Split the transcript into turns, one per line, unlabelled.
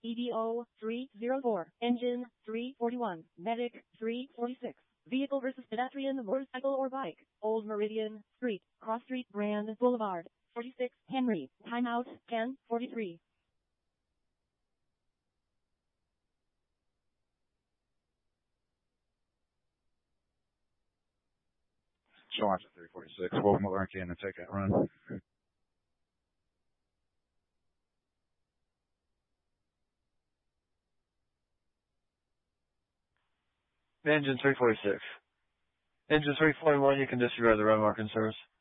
EDO 304, Engine 341, Medic 346. Vehicle versus pedestrian, motorcycle or bike. Old Meridian Street, Cross Street, Brand Boulevard, 46, Henry. Timeout 10:43.
Launch at 346. Welcome over again and take that run.
Engine 346. Engine 341, you can disregard the run marking service.